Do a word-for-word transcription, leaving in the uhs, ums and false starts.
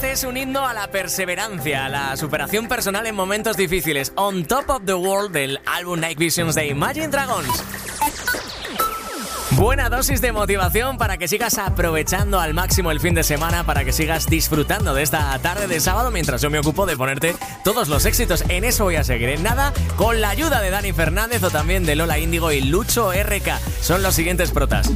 Este es un himno a la perseverancia, a la superación personal en momentos difíciles. On Top of the World del álbum Night Visions de Imagine Dragons. Buena dosis de motivación para que sigas aprovechando al máximo el fin de semana, para que sigas disfrutando de esta tarde de sábado mientras yo me ocupo de ponerte todos los éxitos. En eso voy a seguir, en nada, con la ayuda de Dani Fernández o también de Lola Índigo y Lucho R K. Son los siguientes protas.